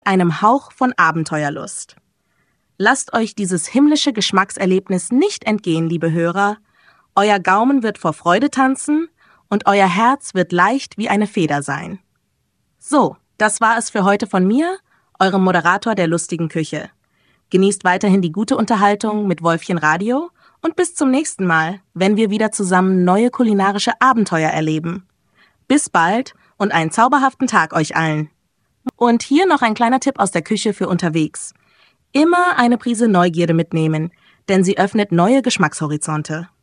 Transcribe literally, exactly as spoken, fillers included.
einem Hauch von Abenteuerlust. Lasst euch dieses himmlische Geschmackserlebnis nicht entgehen, liebe Hörer. Euer Gaumen wird vor Freude tanzen und euer Herz wird leicht wie eine Feder sein. So, das war es für heute von mir, eurem Moderator der lustigen Küche. Genießt weiterhin die gute Unterhaltung mit Wolfchen Radio und bis zum nächsten Mal, wenn wir wieder zusammen neue kulinarische Abenteuer erleben. Bis bald und einen zauberhaften Tag euch allen. Und hier noch ein kleiner Tipp aus der Küche für unterwegs. Immer eine Prise Neugierde mitnehmen, denn sie öffnet neue Geschmackshorizonte.